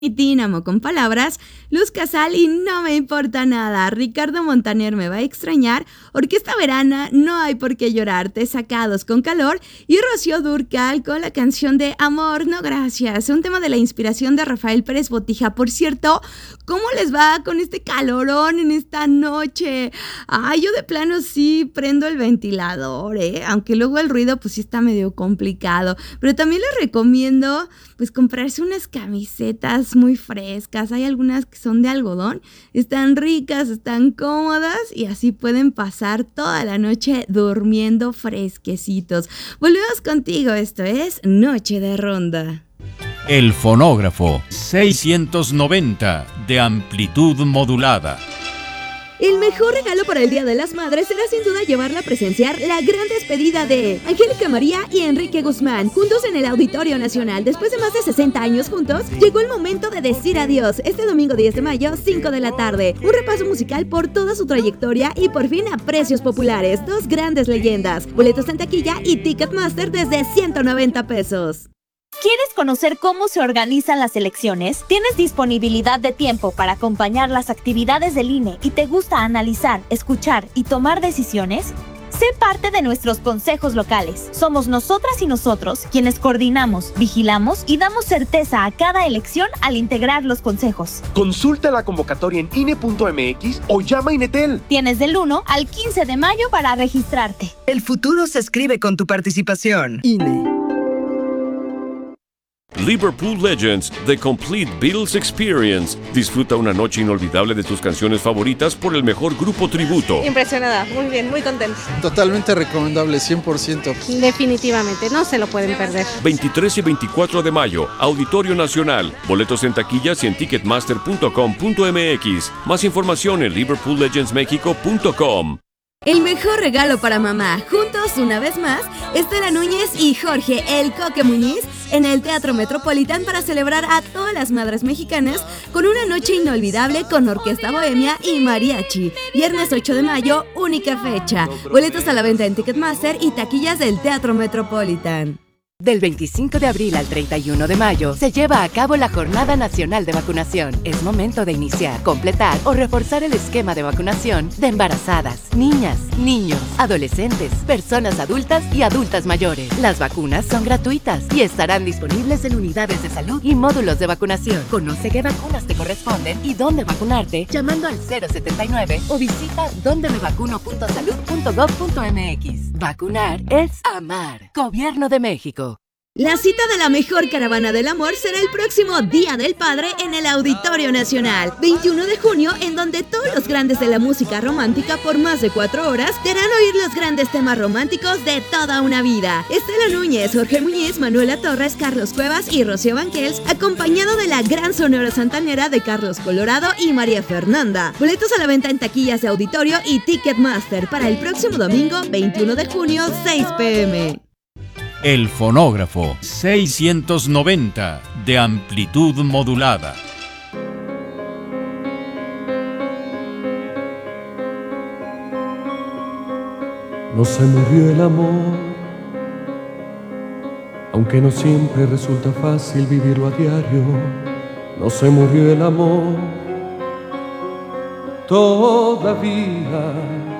Y Tínamo con palabras, Luz Casal y No me importa nada, Ricardo Montaner me va a extrañar, Orquesta Verana, No hay por qué llorarte, Sacados con calor y Rocío Dúrcal con la canción de Amor, no gracias, un tema de la inspiración de Rafael Pérez Botija. Por cierto, ¿cómo les va con este calorón en esta noche? Ay, yo de plano sí prendo el ventilador, aunque luego el ruido pues sí está medio complicado, pero también les recomiendo pues comprarse unas camisetas muy frescas. Hay algunas que son de algodón, están ricas, están cómodas y así pueden pasar toda la noche durmiendo fresquecitos. Volvemos contigo, esto es Noche de Ronda. El fonógrafo 690 de amplitud modulada. El mejor regalo para el Día de las Madres será sin duda llevarla a presenciar la gran despedida de Angélica María y Enrique Guzmán, juntos en el Auditorio Nacional. Después de más de 60 años juntos, llegó el momento de decir adiós. Este domingo 10 de mayo, 5 de la tarde. Un repaso musical por toda su trayectoria y por fin a precios populares. Dos grandes leyendas. Boletos en taquilla y Ticketmaster desde 190 pesos. ¿Quieres conocer cómo se organizan las elecciones? ¿Tienes disponibilidad de tiempo para acompañar las actividades del INE y te gusta analizar, escuchar y tomar decisiones? Sé parte de nuestros consejos locales. Somos nosotras y nosotros quienes coordinamos, vigilamos y damos certeza a cada elección al integrar los consejos. Consulta la convocatoria en INE.mx o llama a Inetel. Tienes del 1 al 15 de mayo para registrarte. El futuro se escribe con tu participación. INE. Liverpool Legends, The Complete Beatles Experience. Disfruta una noche inolvidable de tus canciones favoritas por el mejor grupo tributo. Impresionada, muy bien, muy contenta. Totalmente recomendable, 100%. Definitivamente, no se lo pueden perder. 23 y 24 de mayo, Auditorio Nacional. Boletos en taquillas y en ticketmaster.com.mx. Más información en liverpoollegendsmexico.com. El mejor regalo para mamá, juntos una vez más, Estela Núñez y Jorge El Coque Muñiz en el Teatro Metropolitan para celebrar a todas las madres mexicanas con una noche inolvidable con orquesta bohemia y mariachi. Viernes 8 de mayo, única fecha. Boletos a la venta en Ticketmaster y taquillas del Teatro Metropolitan. Del 25 de abril al 31 de mayo se lleva a cabo la Jornada Nacional de Vacunación. Es momento de iniciar, completar o reforzar el esquema de vacunación de embarazadas, niñas, niños, adolescentes, personas adultas y adultas mayores. Las vacunas son gratuitas y estarán disponibles en unidades de salud y módulos de vacunación. Conoce qué vacunas te corresponden y dónde vacunarte llamando al 079 o visita dondemevacuno.salud.gov.mx. Vacunar es amar. Gobierno de México. La cita de la mejor caravana del amor será el próximo Día del Padre en el Auditorio Nacional, 21 de junio, en donde todos los grandes de la música romántica por más de 4 horas te harán oír los grandes temas románticos de toda una vida. Estela Núñez, Jorge Muñiz, Manuela Torres, Carlos Cuevas y Rocío Banquels, acompañado de la gran sonora santanera de Carlos Colorado y María Fernanda. Boletos a la venta en taquillas de Auditorio y Ticketmaster para el próximo domingo, 21 de junio, 6 p.m. El fonógrafo 690 de amplitud modulada. No se murió el amor, aunque no siempre resulta fácil vivirlo a diario. No se murió el amor, todavía